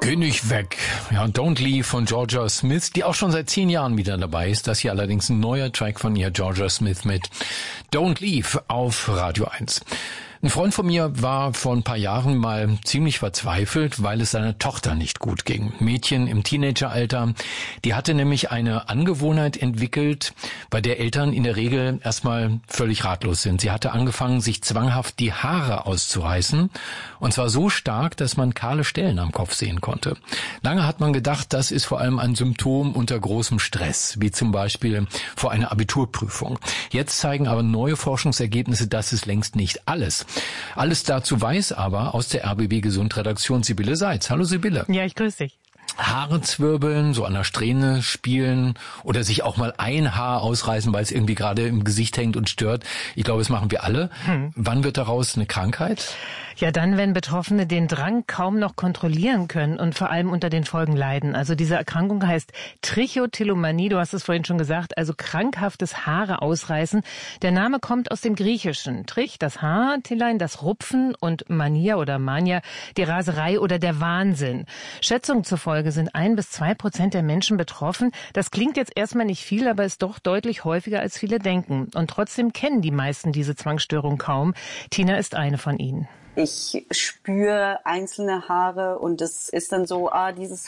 Geh nicht weg. Ja, Don't Leave von Georgia Smith, die auch schon seit 10 Jahren wieder dabei ist. Das hier allerdings ein neuer Track von ihr, Georgia Smith mit Don't Leave auf Radio 1. Ein Freund von mir war vor ein paar Jahren mal ziemlich verzweifelt, weil es seiner Tochter nicht gut ging. Mädchen im Teenageralter, die hatte nämlich eine Angewohnheit entwickelt, bei der Eltern in der Regel erstmal völlig ratlos sind. Sie hatte angefangen, sich zwanghaft die Haare auszureißen, und zwar so stark, dass man kahle Stellen am Kopf sehen konnte. Lange hat man gedacht, das ist vor allem ein Symptom unter großem Stress, wie zum Beispiel vor einer Abiturprüfung. Jetzt zeigen aber neue Forschungsergebnisse, das ist längst nicht alles. Alles dazu weiß aber aus der RBB Gesund-Redaktion Sibylle Seitz. Hallo Sibylle. Ja, ich grüße dich. Haare zwirbeln, so an der Strähne spielen oder sich auch mal ein Haar ausreißen, weil es irgendwie gerade im Gesicht hängt und stört. Ich glaube, das machen wir alle. Wann wird daraus eine Krankheit? Ja, dann, wenn Betroffene den Drang kaum noch kontrollieren können und vor allem unter den Folgen leiden. Also diese Erkrankung heißt Trichotillomanie, du hast es vorhin schon gesagt, also krankhaftes Haare ausreißen. Der Name kommt aus dem Griechischen. Trich, das Haar, Tillein, das Rupfen und Mania oder Mania, die Raserei oder der Wahnsinn. Schätzungen zufolge sind 1-2% der Menschen betroffen. Das klingt jetzt erstmal nicht viel, aber ist doch deutlich häufiger, als viele denken. Und trotzdem kennen die meisten diese Zwangsstörung kaum. Tina ist eine von ihnen. Ich spüre einzelne Haare und es ist dann so, dieses